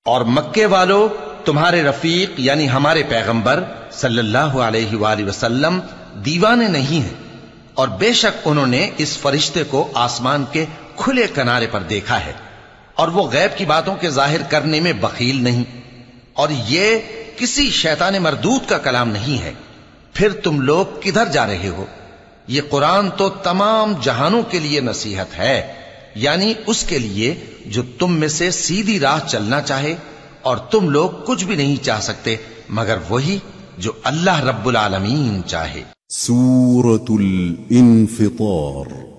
और मक्के वालों, तुम्हारे रफीक यानी हमारे पैगंबर सल्लल्लाहु अलैहि वसल्लम दीवाने नहीं हैं, और बेशक उन्होंने इस फरिश्ते को आसमान के खुले किनारे पर देखा है, और वो गैब की बातों के जाहिर करने में बखील नहीं, और ये किसी शैतान मरदूद का कलाम नहीं है। फिर तुम लोग किधर जा रहे हो? ये कुरान तो तमाम जहानों के लिए नसीहत है, यानी उसके लिए जो तुम में से सीधी राह चलना चाहे, और तुम लोग कुछ भी नहीं चाह सकते मगर वही जो अल्लाह रब्बुल आलमीन चाहे। सूरतुल इन्फितार।